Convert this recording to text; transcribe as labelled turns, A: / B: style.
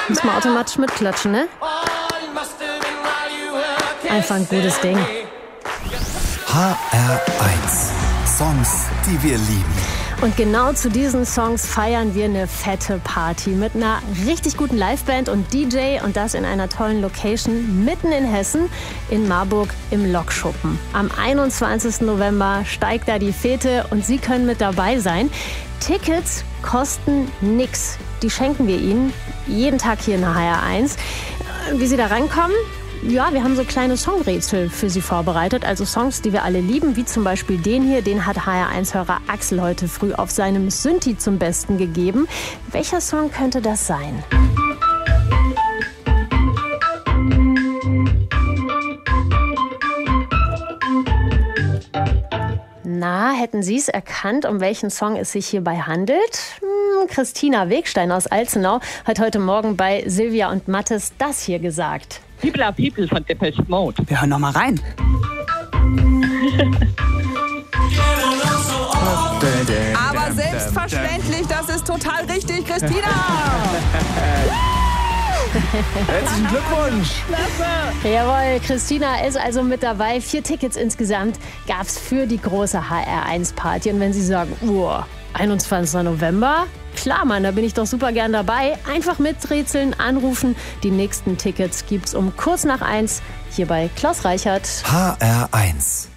A: Muss man automatisch mitklatschen, ne? Einfach ein gutes Ding.
B: HR1. Songs, die wir lieben.
A: Und genau zu diesen Songs feiern wir eine fette Party mit einer richtig guten Liveband und DJ und das in einer tollen Location mitten in Hessen, in Marburg im Lokschuppen. Am 21. November steigt da die Fete und Sie können mit dabei sein. Tickets kosten nix. Die schenken wir Ihnen jeden Tag hier in der HR1. Wie Sie da rankommen? Ja, wir haben so kleine Songrätsel für Sie vorbereitet, also Songs, die wir alle lieben, wie zum Beispiel den hier, den hat HR1-Hörer Axel heute früh auf seinem Synthi zum Besten gegeben. Welcher Song könnte das sein? Na, hätten Sie es erkannt, um welchen Song es sich hierbei handelt? Christina Wegstein aus Alzenau hat heute Morgen bei Silvia und Mattes das hier gesagt.
C: People are People von Depeche Mode.
D: Wir hören noch mal rein. Aber selbstverständlich, das ist total richtig, Christina.
E: Herzlichen Glückwunsch!
A: Jawohl, Christina ist also mit dabei. 4 Tickets insgesamt gab's für die große HR1-Party. Und wenn Sie sagen, 21. November, klar, Mann, da bin ich doch super gern dabei. Einfach miträtseln, anrufen. Die nächsten Tickets gibt's um kurz nach 1 hier bei Klaus Reichert.
B: HR1.